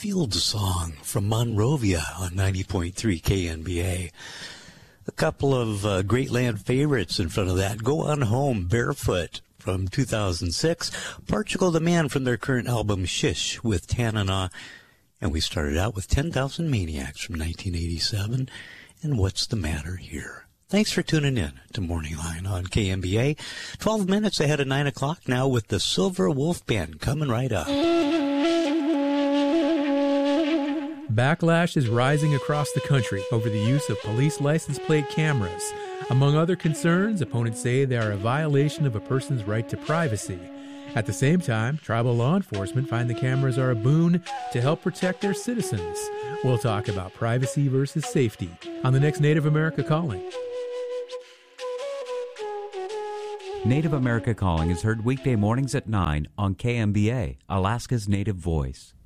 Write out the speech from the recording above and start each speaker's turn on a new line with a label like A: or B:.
A: Field Song from Monrovia on 90.3 KNBA. A couple of Great Land favorites in front of that. Go On Home, Barefoot from 2006. Portugal the Man from their current album Shish with Tanana. And we started out with 10,000 Maniacs from 1987. And What's the Matter Here? Thanks for tuning in to Morning Line on KNBA. 12 minutes ahead of 9 o'clock now with the Silver Wolf Band coming right up.
B: Backlash is rising across the country over the use of police license plate cameras. Among other concerns, opponents say they are a violation of a person's right to privacy. At the same time, tribal law enforcement find the cameras are a boon to help protect their citizens. We'll talk about privacy versus safety on the next Native America Calling.
C: Native America Calling is heard weekday mornings at 9 on KMBA, Alaska's Native Voice.